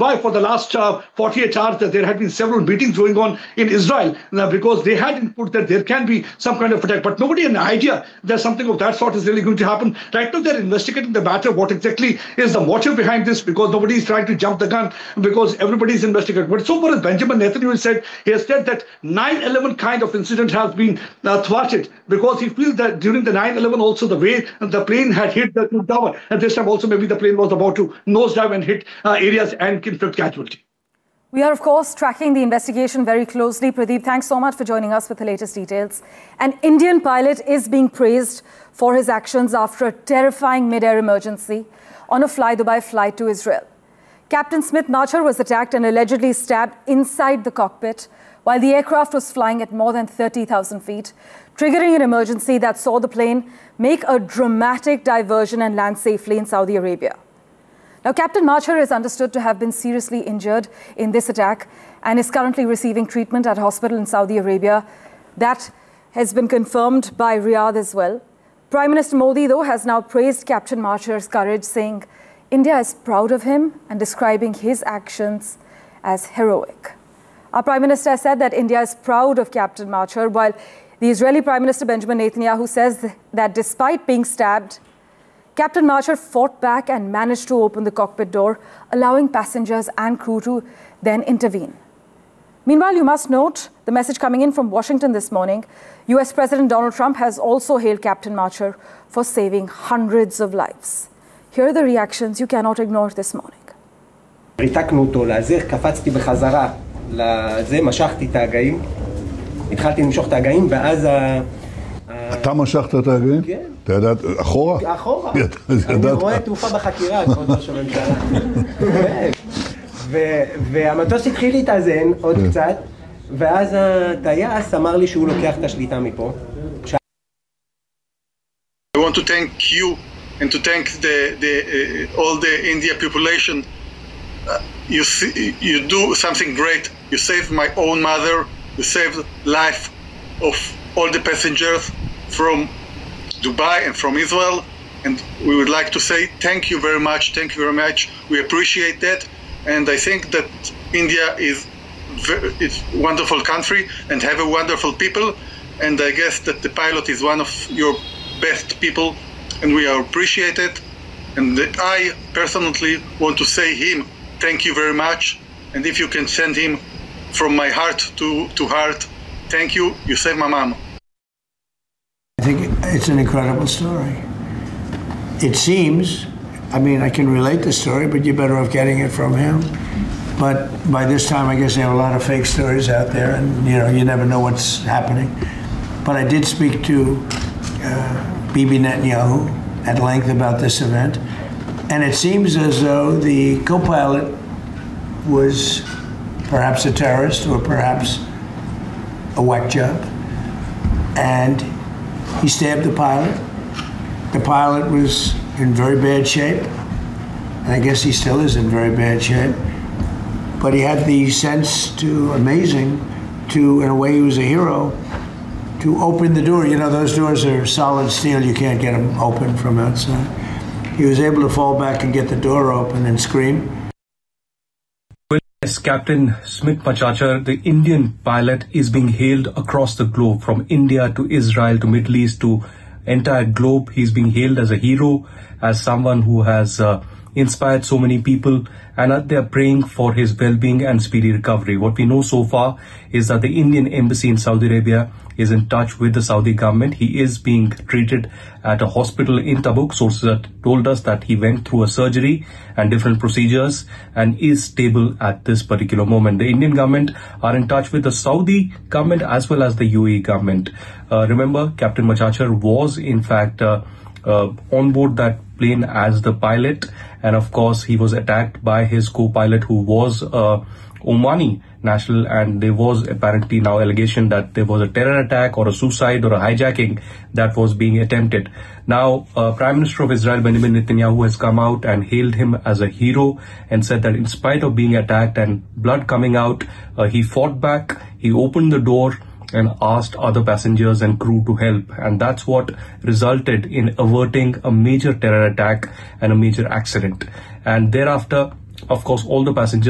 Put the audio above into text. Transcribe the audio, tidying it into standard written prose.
why for the last 48 hours that there had been several meetings going on in Israel because they had input that there can be some kind of attack. But nobody had an idea that something of that sort is really going to happen. Right now, they're investigating the matter. What exactly is the motive behind this? Because nobody is trying to jump the gun because everybody is investigating. But so far as Benjamin Netanyahu said, he has said that 9/11 kind of incident has been thwarted because he feels that during the 9/11 also the way the plane had hit the Twin Tower, and this time also maybe the plane was about to nosedive and hit areas and inflict casualty. We are, of course, tracking the investigation very closely. Pradeep, thanks so much for joining us with the latest details. An Indian pilot is being praised for his actions after a terrifying mid-air emergency on a Fly-Dubai flight to Israel. Captain Smith Marcher was attacked and allegedly stabbed inside the cockpit while the aircraft was flying at more than 30,000 feet, triggering an emergency that saw the plane make a dramatic diversion and land safely in Saudi Arabia. Now, Captain Marcher is understood to have been seriously injured in this attack and is currently receiving treatment at a hospital in Saudi Arabia. That has been confirmed by Riyadh as well. Prime Minister Modi, though, has now praised Captain Marcher's courage, saying India is proud of him and describing his actions as heroic. Our Prime Minister has said that India is proud of Captain Marcher, while the Israeli Prime Minister Benjamin Netanyahu says that despite being stabbed, Captain Marcher fought back and managed to open the cockpit door, allowing passengers and crew to then intervene. Meanwhile, you must note the message coming in from Washington this morning. US President Donald Trump has also hailed Captain Marcher for saving hundreds of lives. Here are the reactions you cannot ignore this morning. ריתקנו אותו לזה, קפצתי בחזרה לזה, משכתי את ההגאים, התחלתי למשוך את ההגאים, ואז אתה משכת את ההגאים? כן. אתה ידעת, אחורה? אחורה. אני רואה תעופה בחקירה, כבוד ראש הממשלה. והמטוס התחיל להתאזן עוד קצת, ואז הטייס אמר לי שהוא לוקח את השליטה מפה. I want to thank you and to thank all the India population. You do something great. You saved my own mother. You saved life of all the passengers from Dubai and from Israel, and we would like to say thank you very much. Thank you very much. We appreciate that, and I think that India is a wonderful country and have a wonderful people, and I guess that the pilot is one of your best people, and we are appreciated. And I personally want to say him thank you very much, and if you can send him from my heart to heart, thank you. You saved my mom. I think it's an incredible story. It seems, I mean, I can relate the story, but you're better off getting it from him. But by this time, I guess there are a lot of fake stories out there, and you never know what's happening. But I did speak to Bibi Netanyahu at length about this event, and it seems as though the co-pilot was perhaps a terrorist or perhaps a whack job, and he stabbed the pilot. The pilot was in very bad shape, and I guess he still is in very bad shape. But he had the sense in a way he was a hero, to open the door. You know, those doors are solid steel. You can't get them open from outside. He was able to fall back and get the door open and scream. Yes, Captain Smith Marcher, the Indian pilot, is being hailed across the globe, from India to Israel to Middle East to entire globe. He's being hailed as a hero, as someone who has inspired so many people, and they're praying for his well-being and speedy recovery. What we know so far is that the Indian embassy in Saudi Arabia is in touch with the Saudi government. He is being treated at a hospital in Tabuk. Sources have told us that he went through a surgery and different procedures and is stable at this particular moment. The Indian government are in touch with the Saudi government as well as the UAE government. Remember, Captain Marcher was in fact on board that plane as the pilot, and of course he was attacked by his co-pilot, who was Omani national, and there was apparently now allegation that there was a terror attack or a suicide or a hijacking that was being attempted. Now, Prime Minister of Israel Benjamin Netanyahu has come out and hailed him as a hero and said that in spite of being attacked and blood coming out, he fought back, he opened the door and asked other passengers and crew to help, and that's what resulted in averting a major terror attack and a major accident. And thereafter, of course, all the passengers